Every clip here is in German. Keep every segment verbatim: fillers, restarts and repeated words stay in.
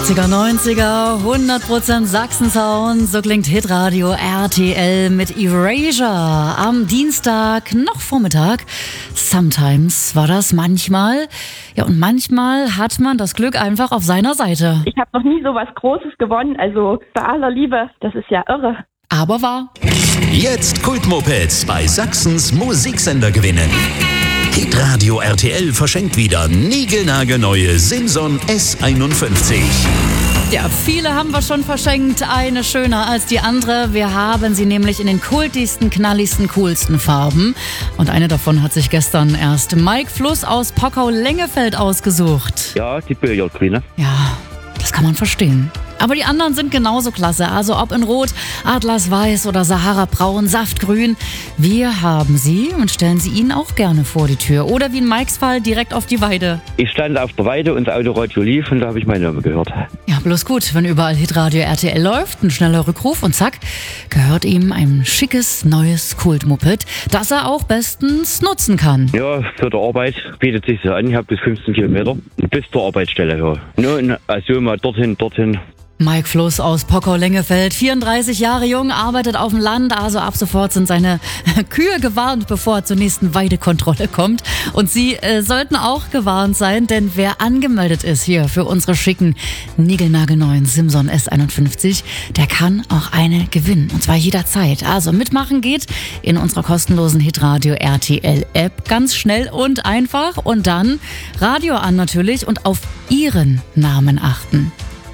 achtziger, neunziger, hundert Prozent Sachsen-Sound. So klingt Hitradio R T L mit Erasure am Dienstag, noch Vormittag. Sometimes war das, manchmal. Ja, und manchmal hat man das Glück einfach auf seiner Seite. Ich habe noch nie so was Großes gewonnen, also bei aller Liebe, das ist ja irre. Aber wahr. Jetzt Kultmopeds bei Sachsens Musiksender gewinnen. Hitradio R T L verschenkt wieder niegelnagelneue Simson S einundfünfzig. Ja, viele haben wir schon verschenkt. Eine schöner als die andere. Wir haben sie nämlich in den kultigsten, knalligsten, coolsten Farben. Und eine davon hat sich gestern erst Mike Fluss aus Pockau-Lengefeld ausgesucht. Ja, die Billardgrüne. Ja, das kann man verstehen. Aber die anderen sind genauso klasse. Also ob in Rot, Atlasweiß oder Sahara-Braun, Saftgrün. Wir haben sie und stellen sie Ihnen auch gerne vor die Tür. Oder wie in Mikes Fall direkt auf die Weide. Ich stand auf der Weide und das Autoradio lief und da habe ich meinen Namen gehört. Ja, bloß gut, wenn überall Hitradio R T L läuft, ein schneller Rückruf und zack, gehört ihm ein schickes, neues Kultmoped, das er auch bestens nutzen kann. Ja, für die Arbeit bietet sich so an. Ich habe bis fünfzehn Kilometer bis zur Arbeitsstelle. Ja. Nur also mal dorthin, dorthin. Mike Fluss aus Pockau-Lengefeld, vierunddreißig Jahre jung, arbeitet auf dem Land, also ab sofort sind seine Kühe gewarnt, bevor er zur nächsten Weidekontrolle kommt. Und Sie äh, sollten auch gewarnt sein, denn wer angemeldet ist hier für unsere schicken, niegelnagelneuen Simson S einundfünfzig, der kann auch eine gewinnen. Und zwar jederzeit. Also mitmachen geht in unserer kostenlosen Hitradio R T L App ganz schnell und einfach. Und dann Radio an natürlich und auf Ihren Namen achten.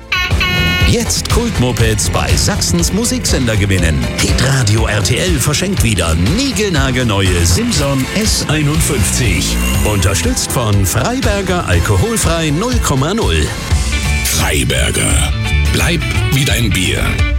Jetzt Kultmopeds bei Sachsens Musiksender gewinnen. Hitradio R T L verschenkt wieder niegelnagelneue Simson S einundfünfzig. Unterstützt von Freiberger Alkoholfrei null Komma null. Freiberger. Bleib wie dein Bier.